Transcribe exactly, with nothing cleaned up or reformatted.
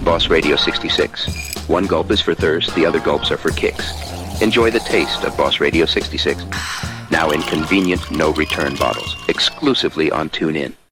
Boss Radio sixty-six. One gulp is for thirst, the other gulps are for kicks. Enjoy the taste of Boss Radio sixty-six. Now in convenient, no-return bottles, exclusively on TuneIn.